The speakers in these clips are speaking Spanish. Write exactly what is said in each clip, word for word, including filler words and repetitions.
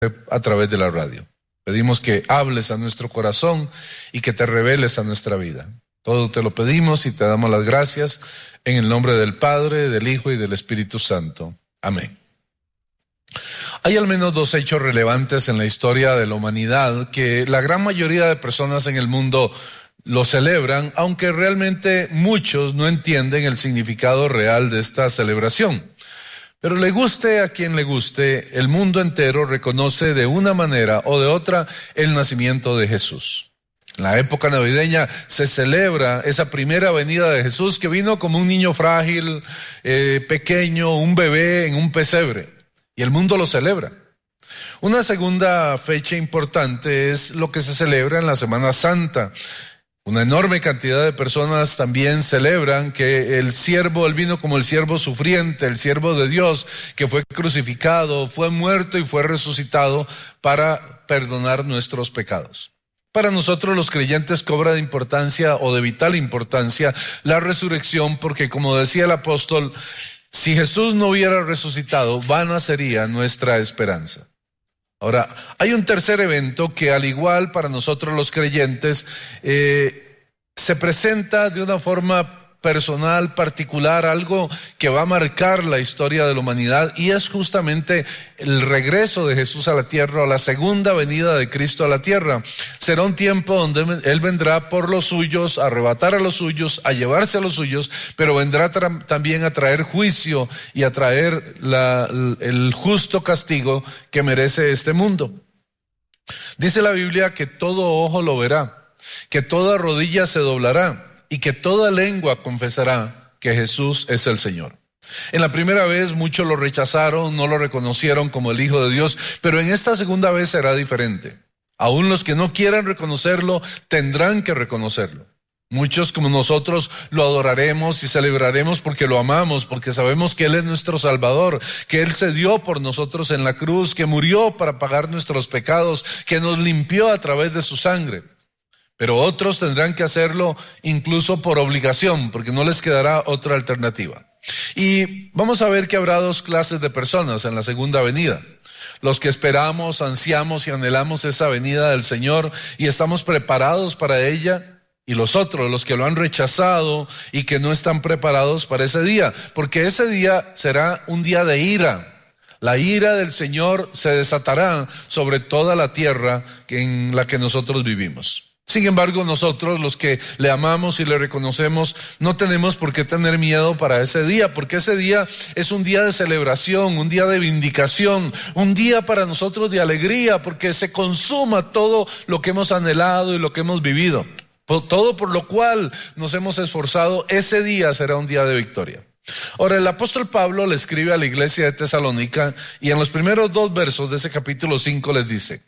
a través de la radio. Pedimos que hables a nuestro corazón y que te reveles a nuestra vida. Todo te lo pedimos y te damos las gracias en el nombre del Padre, del Hijo y del Espíritu Santo. Amén. Hay al menos dos hechos relevantes en la historia de la humanidad que la gran mayoría de personas en el mundo lo celebran, aunque realmente muchos no entienden el significado real de esta celebración. Pero le guste a quien le guste, el mundo entero reconoce de una manera o de otra el nacimiento de Jesús. En la época navideña se celebra esa primera venida de Jesús, que vino como un niño frágil, eh, pequeño, un bebé en un pesebre. Y el mundo lo celebra. Una segunda fecha importante es lo que se celebra en la Semana Santa. Una enorme cantidad de personas también celebran que el siervo, él vino como el siervo sufriente, el siervo de Dios, que fue crucificado, fue muerto y fue resucitado para perdonar nuestros pecados. Para nosotros los creyentes cobra de importancia o de vital importancia la resurrección, porque como decía el apóstol, si Jesús no hubiera resucitado, vana sería nuestra esperanza. Ahora, hay un tercer evento que al igual para nosotros los creyentes, eh, se presenta de una forma personal, particular, algo que va a marcar la historia de la humanidad, y es justamente el regreso de Jesús a la tierra, o la segunda venida de Cristo a la tierra. Será un tiempo donde Él vendrá por los suyos, a arrebatar a los suyos, a llevarse a los suyos, pero vendrá tra- también a traer juicio y a traer la, el justo castigo que merece este mundo. Dice la Biblia que todo ojo lo verá, que toda rodilla se doblará, y que toda lengua confesará que Jesús es el Señor. En la primera vez muchos lo rechazaron, no lo reconocieron como el Hijo de Dios, pero en esta segunda vez será diferente. Aún los que no quieran reconocerlo, tendrán que reconocerlo. Muchos como nosotros lo adoraremos y celebraremos porque lo amamos, porque sabemos que Él es nuestro Salvador, que Él se dio por nosotros en la cruz, que murió para pagar nuestros pecados, que nos limpió a través de su sangre. Pero otros tendrán que hacerlo incluso por obligación, porque no les quedará otra alternativa. Y vamos a ver que habrá dos clases de personas en la segunda venida. Los que esperamos, ansiamos y anhelamos esa venida del Señor y estamos preparados para ella, y los otros, los que lo han rechazado y que no están preparados para ese día, porque ese día será un día de ira. La ira del Señor se desatará sobre toda la tierra en la que nosotros vivimos. Sin embargo, nosotros, los que le amamos y le reconocemos, no tenemos por qué tener miedo para ese día, porque ese día es un día de celebración, un día de vindicación, un día para nosotros de alegría, porque se consuma todo lo que hemos anhelado y lo que hemos vivido. Todo por lo cual nos hemos esforzado, ese día será un día de victoria. Ahora, el apóstol Pablo le escribe a la iglesia de Tesalónica y en los primeros dos versos de ese capítulo cinco les dice: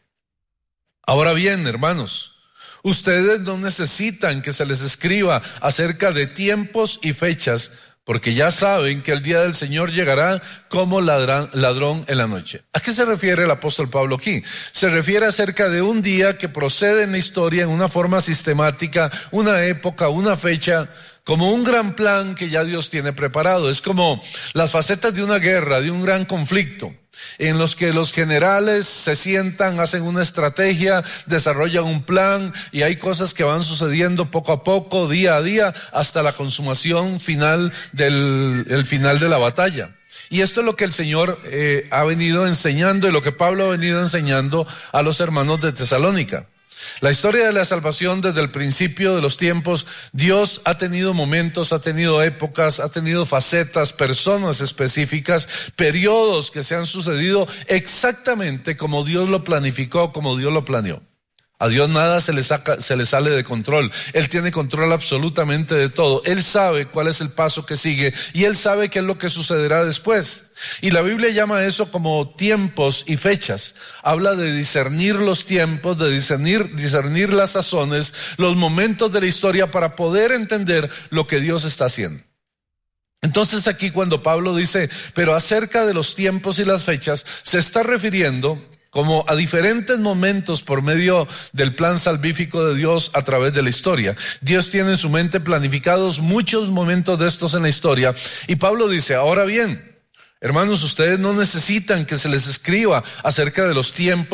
ahora bien, hermanos, ustedes no necesitan que se les escriba acerca de tiempos y fechas, porque ya saben que el día del Señor llegará como ladrón, ladrón en la noche. ¿A qué se refiere el apóstol Pablo aquí? Se refiere acerca de un día que procede en la historia en una forma sistemática, una época, una fecha, como un gran plan que ya Dios tiene preparado. Es como las facetas de una guerra, de un gran conflicto, en los que los generales se sientan, hacen una estrategia, desarrollan un plan, y hay cosas que van sucediendo poco a poco, día a día, hasta la consumación final del el final de la batalla. Y esto es lo que el Señor eh, ha venido enseñando, y lo que Pablo ha venido enseñando a los hermanos de Tesalónica. La historia de la salvación desde el principio de los tiempos, Dios ha tenido momentos, ha tenido épocas, ha tenido facetas, personas específicas, periodos que se han sucedido exactamente como Dios lo planificó, como Dios lo planeó. A Dios nada se le saca, se le sale de control. Él tiene control absolutamente de todo. Él sabe cuál es el paso que sigue y Él sabe qué es lo que sucederá después. Y la Biblia llama eso como tiempos y fechas. Habla de discernir los tiempos, de discernir, discernir las sazones, los momentos de la historia para poder entender lo que Dios está haciendo. Entonces aquí cuando Pablo dice, pero acerca de los tiempos y las fechas, se está refiriendo como a diferentes momentos por medio del plan salvífico de Dios a través de la historia. Dios tiene en su mente planificados muchos momentos de estos en la historia. Y Pablo dice, ahora bien, Hermanos, ustedes no necesitan que se les escriba acerca de los tiempos